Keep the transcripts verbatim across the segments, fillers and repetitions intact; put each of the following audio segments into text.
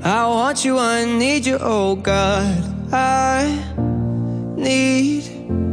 I want you, I need you, oh God. I need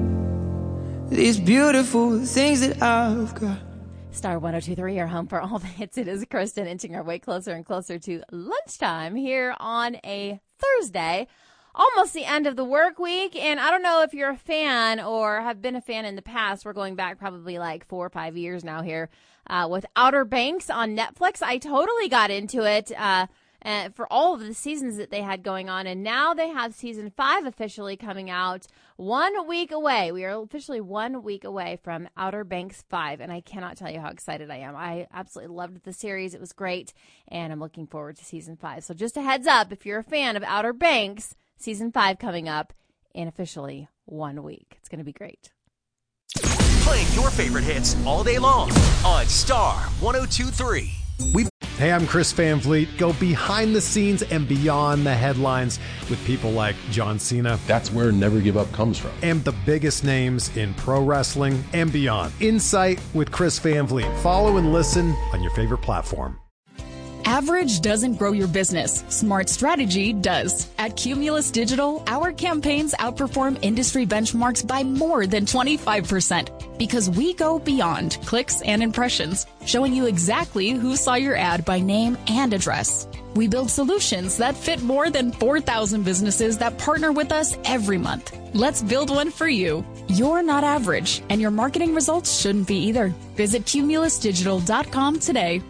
these beautiful things that I've got. Star one oh two point three, your home for all the hits. It is Kristen, inching our way closer and closer to lunchtime here on a Thursday. Almost the end of the work week, and I don't know if you're a fan or have been a fan in the past. We're going back probably like four or five years now here uh, with Outer Banks on Netflix. I totally got into it uh, uh, for all of the seasons that they had going on, and now they have season five officially coming out one week away. We are officially one week away from Outer Banks five, and I cannot tell you how excited I am. I absolutely loved the series. It was great, and I'm looking forward to season five. So just a heads up, if you're a fan of Outer Banks, season five coming up in officially one week. It's going to be great. Playing your favorite hits all day long on Star one oh two point three. We Hey, I'm Chris Van Vliet. Go behind the scenes and beyond the headlines with people like John Cena. That's where Never Give Up comes from. And the biggest names in pro wrestling and beyond. Insight with Chris Van Vliet. Follow and listen on your favorite platform. Average doesn't grow your business. Smart strategy does. At Cumulus Digital, our campaigns outperform industry benchmarks by more than twenty-five percent because we go beyond clicks and impressions, showing you exactly who saw your ad by name and address. We build solutions that fit more than four thousand businesses that partner with us every month. Let's build one for you. You're not average, and your marketing results shouldn't be either. Visit cumulus digital dot com today.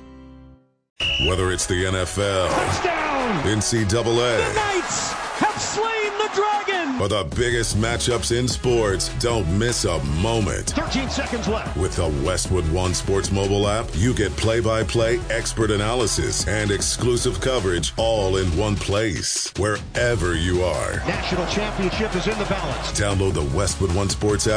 Whether it's the N F L, touchdown, N C double A, the Knights have slain the dragon, or the biggest matchups in sports, don't miss a moment. thirteen seconds left. With the Westwood One Sports mobile app, you get play-by-play, expert analysis, and exclusive coverage all in one place, wherever you are. National championship is in the balance. Download the Westwood One Sports app